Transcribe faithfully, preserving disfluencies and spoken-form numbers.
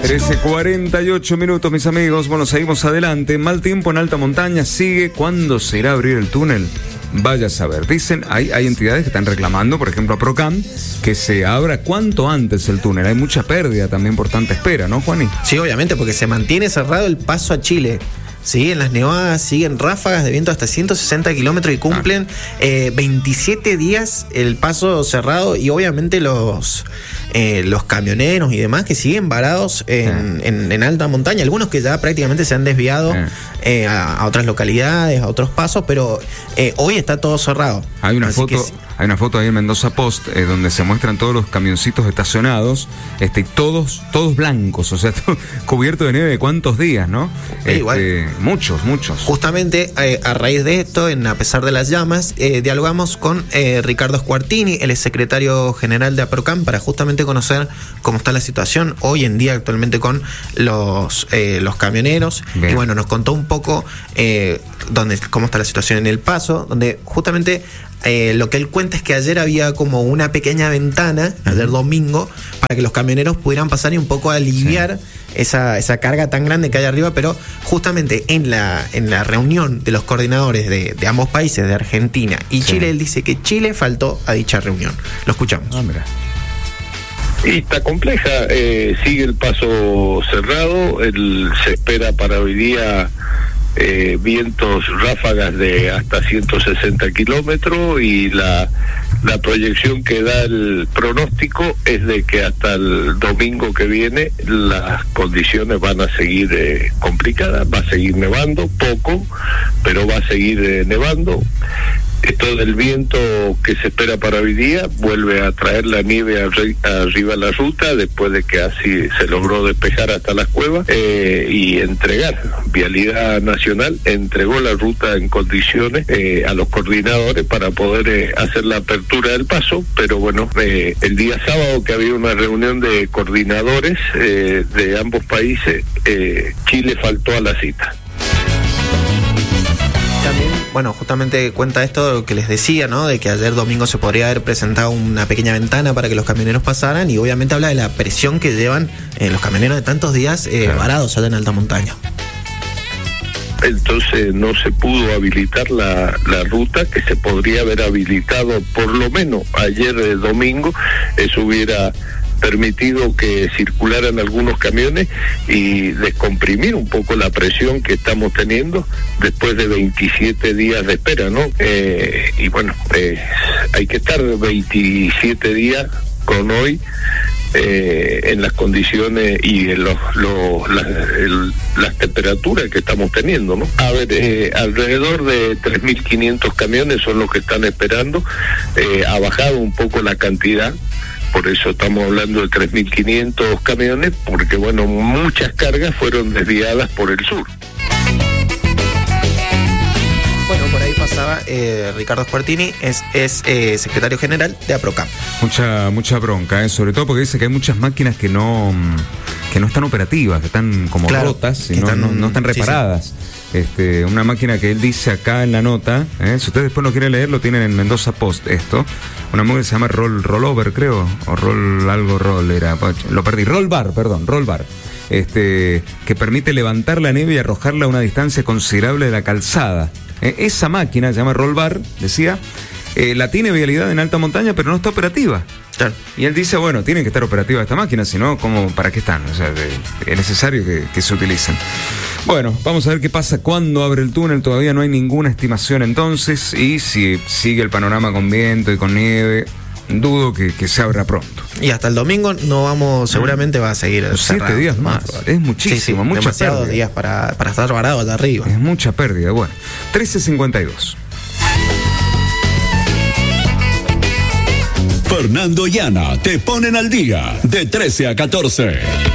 trece cuarenta y ocho minutos, mis amigos. Bueno, seguimos adelante. Mal tiempo en alta montaña sigue. ¿Cuándo se irá a abrir el túnel? Vaya a saber. Dicen, hay, hay entidades que están reclamando, por ejemplo a Procam, que se abra cuanto antes el túnel. Hay mucha pérdida también por tanta espera, ¿no, Juani? Sí, obviamente, porque se mantiene cerrado el paso a Chile. Sí, en las nevadas siguen ráfagas de viento hasta ciento sesenta kilómetros y cumplen ah. eh, veintisiete días el paso cerrado, y obviamente los eh, los camioneros y demás que siguen varados en, ah. en, en alta montaña, algunos que ya prácticamente se han desviado ah. eh, a, a otras localidades, a otros pasos, pero eh, hoy está todo cerrado. Hay una Así foto... que, Hay una foto ahí en Mendoza Post eh, donde se muestran todos los camioncitos estacionados, este, todos, todos blancos, o sea, todo cubierto de nieve de cuántos días, ¿no? Eh, igual. Este, muchos, muchos. Justamente eh, a raíz de esto, en A pesar de las llamas, eh, dialogamos con eh, Ricardo Squartini, el secretario general de APROCAM, para justamente conocer cómo está la situación hoy en día actualmente con los, eh, los camioneros. Bien. Y bueno, nos contó un poco eh, dónde, cómo está la situación en El Paso, donde justamente... Eh, lo que él cuenta es que ayer había como una pequeña ventana, ayer domingo, para que los camioneros pudieran pasar y un poco aliviar sí. esa, esa carga tan grande que hay arriba, pero justamente en la, en la reunión de los coordinadores de, de ambos países, de Argentina y sí. Chile, él dice que Chile faltó a dicha reunión. Lo escuchamos. Ah, mira. Y está compleja, eh, sigue el paso cerrado, el, se espera para hoy día... Eh, vientos ráfagas de hasta ciento sesenta kilómetros, y la, la proyección que da el pronóstico es de que hasta el domingo que viene las condiciones van a seguir eh, complicadas, va a seguir nevando poco, pero va a seguir eh, nevando. Esto del viento que se espera para hoy día vuelve a traer la nieve arri- arriba a la ruta, después de que así se logró despejar hasta las cuevas eh, y entregar. Vialidad Nacional entregó la ruta en condiciones eh, a los coordinadores para poder eh, hacer la apertura del paso, pero bueno, eh, el día sábado que había una reunión de coordinadores eh, de ambos países, eh, Chile faltó a la cita. También, bueno, justamente cuenta esto que les decía, ¿no? De que ayer domingo se podría haber presentado una pequeña ventana para que los camioneros pasaran, y obviamente habla de la presión que llevan eh, los camioneros de tantos días eh, claro. varados allá en alta montaña. Entonces no se pudo habilitar la, la ruta que se podría haber habilitado por lo menos ayer eh, domingo. Eso hubiera permitido que circularan algunos camiones y descomprimir un poco la presión que estamos teniendo después de veintisiete días de espera, ¿no? Eh, y bueno, eh, hay que estar veintisiete días con hoy eh, en las condiciones y en los, los, las, el, las temperaturas que estamos teniendo, ¿no? A ver, eh, alrededor de tres mil quinientos camiones son los que están esperando. Eh, ha bajado un poco la cantidad. Por eso estamos hablando de tres mil quinientos camiones, porque bueno, muchas cargas fueron desviadas por el sur. Bueno, por ahí pasaba eh, Ricardo Squartini, es, es eh, secretario general de APROCAM. Mucha, mucha bronca, eh, sobre todo porque dice que hay muchas máquinas que no, que no están operativas, que están como claro, rotas y no están, no, no están reparadas. Sí, sí. Este, una máquina que él dice acá en la nota, ¿eh? Si ustedes después no quieren leer, lo tienen en Mendoza Post esto, una máquina que se llama Roll, Rollover, creo, o Roll, algo Roll era, lo perdí, Roll Bar, perdón, Roll Bar, este, que permite levantar la nieve y arrojarla a una distancia considerable de la calzada. ¿Eh? Esa máquina, se llama Roll Bar, decía, eh, la tiene Vialidad en alta montaña, pero no está operativa. Claro. Y él dice, bueno, tiene que estar operativa esta máquina, si no, ¿cómo, para qué están? O sea, de, es necesario que, que se utilicen. Bueno, vamos a ver qué pasa cuando abre el túnel. Todavía no hay ninguna estimación entonces, y si sigue el panorama con viento y con nieve, dudo que, que se abra pronto. Y hasta el domingo no vamos, seguramente va a seguir cerrado. Siete días más, más es muchísimo, sí, sí, mucha demasiados pérdida. días para, para estar varado allá arriba. Es mucha pérdida, bueno. trece cincuenta y dos. Fernando y Ana te ponen al día de trece a catorce.